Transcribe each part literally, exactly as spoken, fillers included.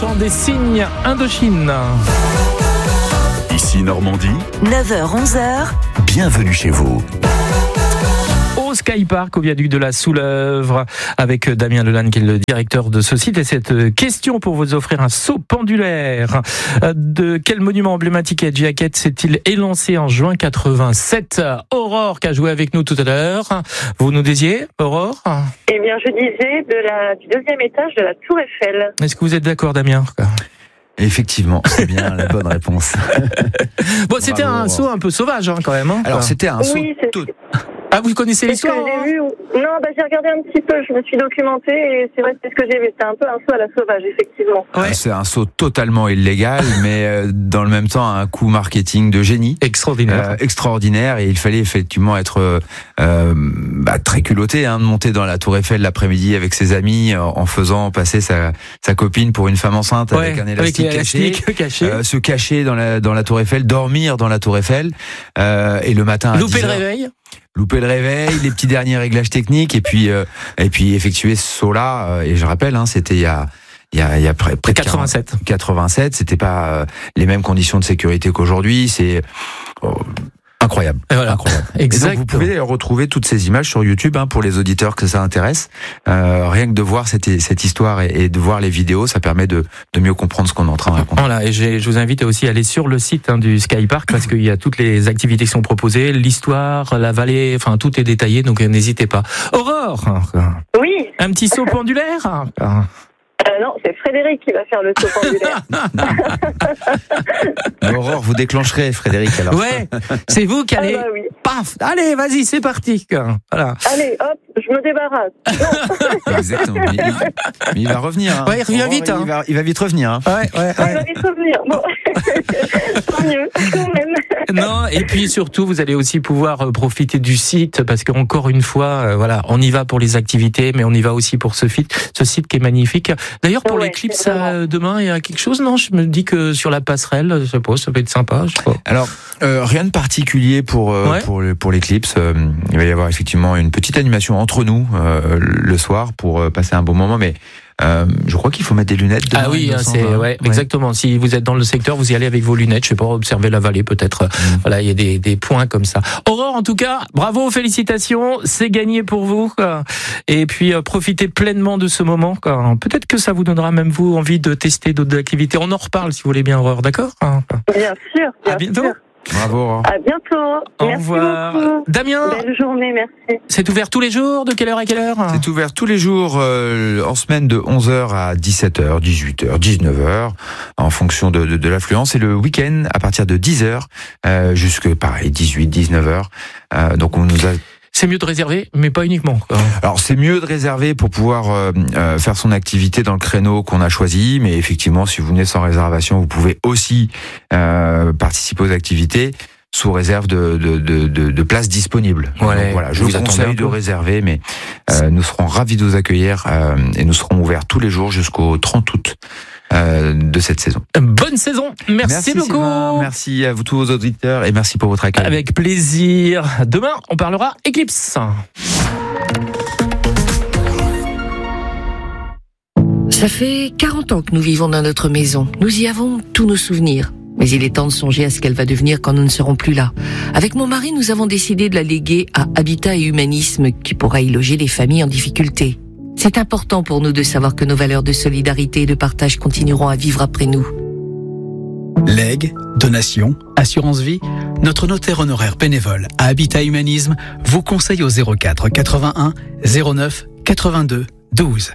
chant des cygnes, Indochine. Ici Normandie, neuf heures onze heures. Bienvenue chez vous. Au Sky Park, au viaduc de la Soulèvre, avec Damien Lelanne qui est le directeur de ce site. Et cette question pour vous offrir un saut pendulaire. De quel monument emblématique Edgy Hackett s'est-il élancé en juin quatre-vingt-sept? Aurore qui a joué avec nous tout à l'heure. Vous nous disiez, Aurore? Eh bien, je disais de la, du deuxième étage de la Tour Eiffel. Est-ce que vous êtes d'accord, Damien? Effectivement, c'est bien la bonne réponse. Bon, c'était Bravo. un saut un peu sauvage, hein, quand même. Hein, Alors, c'était un saut Oui, c'est... tout... Ah, vous connaissez C'est ce l'histoire? que j'ai vu. Non, bah, j'ai regardé un petit peu, je me suis documentée et c'est vrai que c'est ce que j'ai vu. C'était un peu un saut à la sauvage, effectivement. Ouais. C'est un saut totalement illégal, mais euh, dans le même temps un coup marketing de génie. Extraordinaire. Euh, extraordinaire, et il fallait effectivement être euh, bah, très culotté, hein, de monter dans la Tour Eiffel l'après-midi avec ses amis en, en faisant passer sa, sa copine pour une femme enceinte, Ouais, avec un élastique avec caché, l'élastique caché. euh, se cacher dans la, dans la Tour Eiffel, dormir dans la Tour Eiffel, euh, et le matin à Louper dix le heures, réveil. louper le réveil, les petits derniers réglages techniques, et puis euh, et puis effectuer ce saut-là. euh, Et je rappelle, hein, c'était il y a il y a, il y a près, près de quatre-vingt-sept. quarante quatre-vingt-sept, c'était pas euh, les mêmes conditions de sécurité qu'aujourd'hui. C'est oh, incroyable, Et voilà. incroyable. Exact. Et donc, vous pouvez retrouver toutes ces images sur YouTube, hein, pour les auditeurs que ça intéresse. Euh, rien que de voir cette, cette histoire et, et de voir les vidéos, ça permet de, de mieux comprendre ce qu'on est en train de raconter. Voilà, et j'ai, je vous invite aussi à aller sur le site, hein, du Sky Park, parce qu'il y a toutes les activités qui sont proposées, l'histoire, la vallée, enfin tout est détaillé, donc n'hésitez pas. Aurore, Oui, un petit saut pendulaire. euh, non, c'est Frédéric qui va faire le saut pendulaire. Aurore, vous déclencherez, Frédéric, alors. Ouais, c'est vous qui Ah allez. bah oui. Paf, allez, vas-y, c'est parti. Voilà. Allez, hop, je me débarrasse. Non, Exactement. Mais il, mais il va revenir. Hein. Ouais, il revient Aurore, vite, hein. Il va, il va vite revenir. Hein. Ouais, ouais, ah, il ouais. va vite revenir. Bon, tant mieux, quand même. Non, et puis surtout, vous allez aussi pouvoir euh, profiter du site, parce qu'encore une fois, euh, voilà, on y va pour les activités, mais on y va aussi pour ce site, ce site qui est magnifique. D'ailleurs, pour Ouais, l'éclipse, c'est vraiment. euh, demain, il y a quelque chose, non? Je me dis que sur la passerelle, je sais pas, ça peut être sympa, je sais pas. Alors, euh, rien de particulier pour euh, Ouais. pour le- pour l'éclipse. Euh, il va y avoir effectivement une petite animation entre nous euh, le soir pour euh, passer un bon moment, mais euh, je crois qu'il faut mettre des lunettes. Demain, Ah oui, il me hein, semble, c'est hein. ouais, exactement. Si vous êtes dans le secteur, vous y allez avec vos lunettes, je sais pas, observer la vallée peut-être. Mm. Voilà, il y a des, des points comme ça. Aurore, en tout cas, bravo, félicitations, c'est gagné pour vous, quoi. Et puis euh, profitez pleinement de ce moment, quoi. Peut-être que ça vous donnera même vous envie de tester d'autres activités. On en reparle si vous voulez bien, Aurore, d'accord? Bien sûr, bien À bientôt. sûr. Bravo. Aurore. À bientôt. Au Merci revoir. beaucoup. Damien, Belle journée, merci. c'est ouvert tous les jours, de quelle heure à quelle heure? C'est ouvert tous les jours euh, en semaine de onze heures à dix-sept heures, dix-huit heures, dix-neuf heures, en fonction de, de, de l'affluence. Et le week-end à partir de dix heures euh, jusque pareil dix-huit, dix-neuf heures. Euh, donc on nous a C'est mieux de réserver, mais pas uniquement, quoi. Alors c'est mieux de réserver pour pouvoir euh, euh, faire son activité dans le créneau qu'on a choisi, mais effectivement si vous venez sans réservation, vous pouvez aussi euh, participer aux activités sous réserve de, de, de, de, de places disponibles. Ouais, Donc voilà, je vous vous attendez un conseille de peu. réserver, mais euh, nous serons ravis de vous accueillir euh, et nous serons ouverts tous les jours jusqu'au trente août euh, de cette saison. Bonne saison, merci, beaucoup. Sylvain, merci à vous tous aux auditeurs et merci pour votre accueil. Avec plaisir. Demain, on parlera éclipse. Ça fait quarante ans que nous vivons dans notre maison. Nous y avons tous nos souvenirs. Mais il est temps de songer à ce qu'elle va devenir quand nous ne serons plus là. Avec mon mari, nous avons décidé de la léguer à Habitat et Humanisme, qui pourra y loger les familles en difficulté. C'est important pour nous de savoir que nos valeurs de solidarité et de partage continueront à vivre après nous. Legs, donations, assurance vie, notre notaire honoraire bénévole à Habitat Humanisme vous conseille au zéro quatre quatre-vingt-un zéro neuf quatre-vingt-deux douze.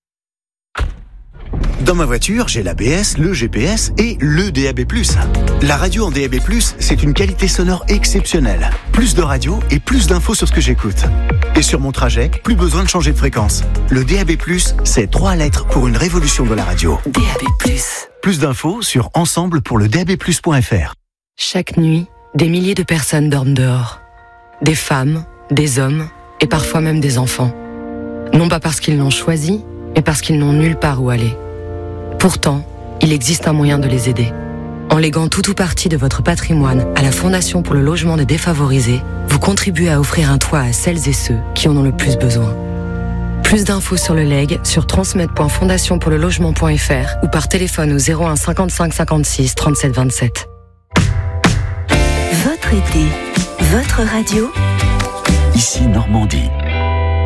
Dans ma voiture, j'ai l'A B S, le G P S et le D A B plus. La radio en D A B plus, c'est une qualité sonore exceptionnelle. Plus de radio et plus d'infos sur ce que j'écoute. Et sur mon trajet, plus besoin de changer de fréquence. Le D A B plus, c'est trois lettres pour une révolution de la radio. D A B plus. Plus d'infos sur ensemble pour le D A B plus point F R. Chaque nuit, des milliers de personnes dorment dehors. Des femmes, des hommes et parfois même des enfants. Non pas parce qu'ils l'ont choisi, mais parce qu'ils n'ont nulle part où aller. Pourtant, il existe un moyen de les aider. En léguant tout ou partie de votre patrimoine à la Fondation pour le logement des défavorisés, vous contribuez à offrir un toit à celles et ceux qui en ont le plus besoin. Plus d'infos sur le legs sur transmed point fondation pour le logement point f r ou par téléphone au zéro un cinquante-cinq cinquante-six trente-sept vingt-sept. Votre été, votre radio. Ici Normandie.